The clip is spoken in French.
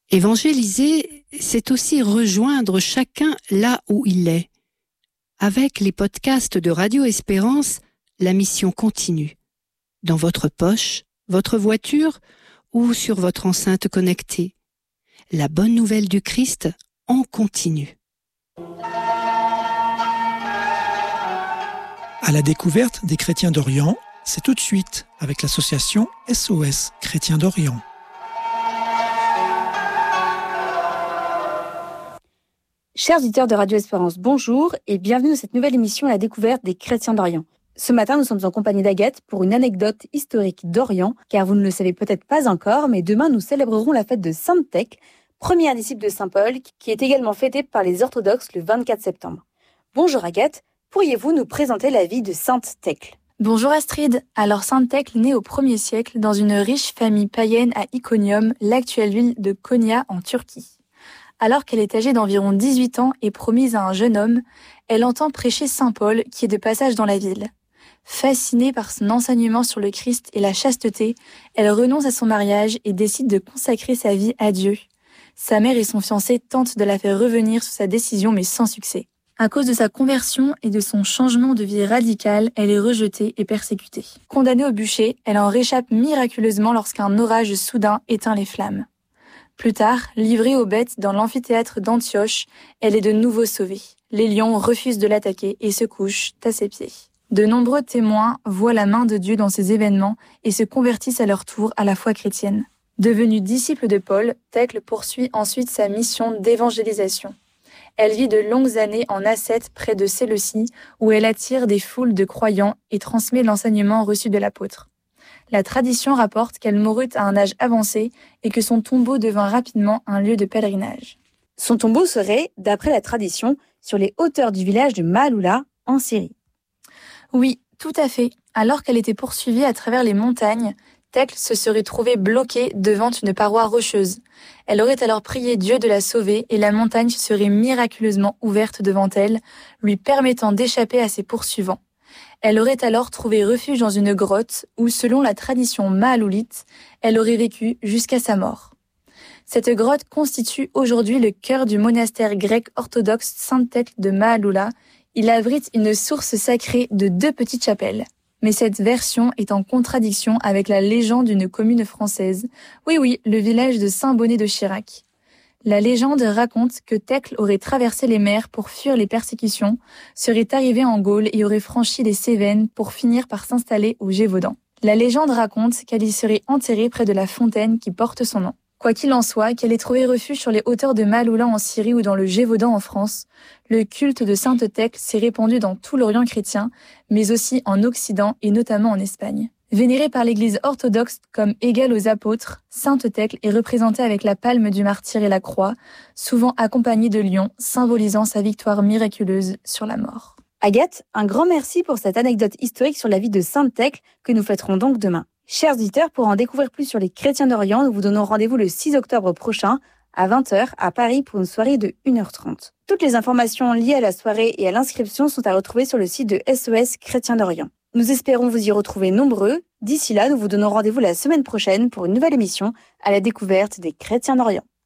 Évangéliser, c'est aussi rejoindre chacun là où il est. Avec les podcasts de Radio Espérance, la mission continue. Dans votre poche, votre voiture ou sur votre enceinte connectée. La bonne nouvelle du Christ en continue. À la découverte des chrétiens d'Orient, c'est tout de suite avec l'association SOS Chrétiens d'Orient. Chers auditeurs de Radio Espérance, bonjour et bienvenue dans cette nouvelle émission à la découverte des chrétiens d'Orient. Ce matin, nous sommes en compagnie d'Agathe pour une anecdote historique d'Orient, car vous ne le savez peut-être pas encore, mais demain nous célébrerons la fête de Sainte Thècle, première disciple de Saint Paul, qui est également fêtée par les orthodoxes le 24 septembre. Bonjour Agathe, pourriez-vous nous présenter la vie de Sainte Thècle ? Bonjour Astrid. Alors Sainte Thècle naît au 1er siècle dans une riche famille païenne à Iconium, l'actuelle ville de Konya en Turquie. Alors qu'elle est âgée d'environ 18 ans et promise à un jeune homme, elle entend prêcher Saint Paul qui est de passage dans la ville. Fascinée par son enseignement sur le Christ et la chasteté, elle renonce à son mariage et décide de consacrer sa vie à Dieu. Sa mère et son fiancé tentent de la faire revenir sur sa décision mais sans succès. À cause de sa conversion et de son changement de vie radical, elle est rejetée et persécutée. Condamnée au bûcher, elle en réchappe miraculeusement lorsqu'un orage soudain éteint les flammes. Plus tard, livrée aux bêtes dans l'amphithéâtre d'Antioche, elle est de nouveau sauvée. Les lions refusent de l'attaquer et se couchent à ses pieds. De nombreux témoins voient la main de Dieu dans ces événements et se convertissent à leur tour à la foi chrétienne. Devenue disciple de Paul, Thècle poursuit ensuite sa mission d'évangélisation. Elle vit de longues années en ascète près de Séleucie, où elle attire des foules de croyants et transmet l'enseignement reçu de l'apôtre. La tradition rapporte qu'elle mourut à un âge avancé et que son tombeau devint rapidement un lieu de pèlerinage. Son tombeau serait, d'après la tradition, sur les hauteurs du village de Maaloula, en Syrie. Oui, tout à fait. Alors qu'elle était poursuivie à travers les montagnes, Thècle se serait trouvée bloquée devant une paroi rocheuse. Elle aurait alors prié Dieu de la sauver et la montagne se serait miraculeusement ouverte devant elle, lui permettant d'échapper à ses poursuivants. Elle aurait alors trouvé refuge dans une grotte où, selon la tradition maaloulite, elle aurait vécu jusqu'à sa mort. Cette grotte constitue aujourd'hui le cœur du monastère grec orthodoxe Sainte Thècle de Maaloula. Il abrite une source sacrée de 2 petites chapelles. Mais cette version est en contradiction avec la légende d'une commune française. Oui, le village de Saint-Bonnet de Chirac. La légende raconte que Thècle aurait traversé les mers pour fuir les persécutions, serait arrivée en Gaule et aurait franchi les Cévennes pour finir par s'installer au Gévaudan. La légende raconte qu'elle y serait enterrée près de la fontaine qui porte son nom. Quoi qu'il en soit, qu'elle ait trouvé refuge sur les hauteurs de Maaloula en Syrie ou dans le Gévaudan en France, le culte de Sainte Thècle s'est répandu dans tout l'Orient chrétien, mais aussi en Occident et notamment en Espagne. Vénérée par l'Église orthodoxe comme égale aux apôtres, Sainte Thècle est représentée avec la palme du martyr et la croix, souvent accompagnée de lions, symbolisant sa victoire miraculeuse sur la mort. Agathe, un grand merci pour cette anecdote historique sur la vie de Sainte Thècle que nous fêterons donc demain. Chers auditeurs, pour en découvrir plus sur les chrétiens d'Orient, nous vous donnons rendez-vous le 6 octobre prochain à 20h à Paris pour une soirée de 1h30. Toutes les informations liées à la soirée et à l'inscription sont à retrouver sur le site de SOS Chrétiens d'Orient. Nous espérons vous y retrouver nombreux. D'ici là, nous vous donnons rendez-vous la semaine prochaine pour une nouvelle émission à la découverte des chrétiens d'Orient.